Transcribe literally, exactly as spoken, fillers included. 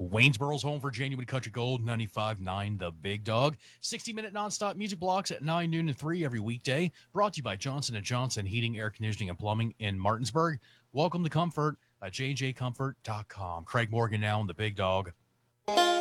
Waynesboro's home for genuine country gold, ninety-five point nine The Big Dog. sixty minute nonstop music blocks at nine, noon, and three every weekday. Brought to you by Johnson and Johnson Heating, Air Conditioning, and Plumbing in Martinsburg. Welcome to Comfort at j j comfort dot com. Craig Morgan now on The Big Dog.